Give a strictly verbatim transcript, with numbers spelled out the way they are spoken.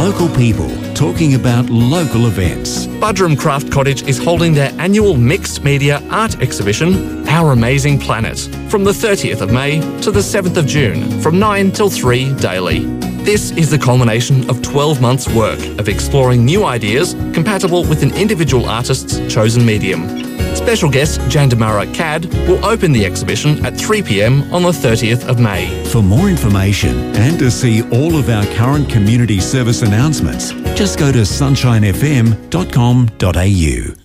Local people talking about local events. Budrum Craft Cottage is holding their annual mixed media art exhibition, Our Amazing Planet, from the thirtieth of May to the seventh of June, from nine till three daily. This is the culmination of twelve months' work of exploring new ideas compatible with an individual artist's chosen medium. Special guest Jandamara Cad will open the exhibition at three p m on the thirtieth of May. For more information and to see all of our current community service announcements, just go to sunshine f m dot com dot a u.